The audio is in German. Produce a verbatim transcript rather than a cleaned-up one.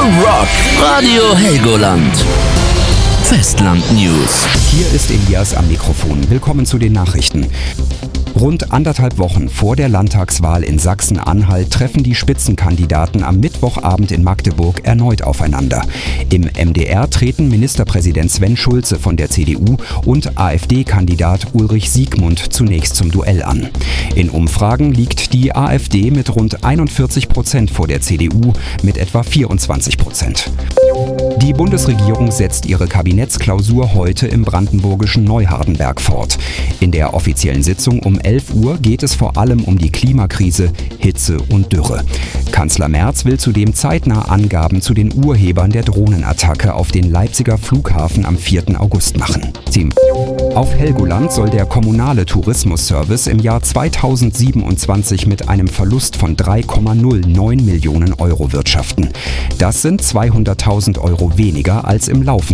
Rock, Radio Helgoland. Festland News. Hier ist Elias am Mikrofon. Willkommen zu den Nachrichten. Rund anderthalb Wochen vor der Landtagswahl in Sachsen-Anhalt treffen die Spitzenkandidaten am Mittwochabend in Magdeburg erneut aufeinander. Im M D R treten Ministerpräsident Sven Schulze von der C D U und AfD-Kandidat Ulrich Siegmund zunächst zum Duell an. In Umfragen liegt die AfD mit rund einundvierzig Prozent vor der C D U mit etwa vierundzwanzig Prozent. Die Bundesregierung setzt ihre Kabinettsklausur heute im brandenburgischen Neuhardenberg fort. In der offiziellen Sitzung um elf Uhr geht es vor allem um die Klimakrise, Hitze und Dürre. Kanzler Merz will zudem zeitnah Angaben zu den Urhebern der Drohnenattacke auf den Leipziger Flughafen am vierten August machen. Auf Helgoland soll der kommunale Tourismusservice im Jahr zweitausendsiebenundzwanzig mit einem Verlust von drei Komma null neun Millionen Euro wirtschaften. Das sind zweihunderttausend Euro weniger als im laufenden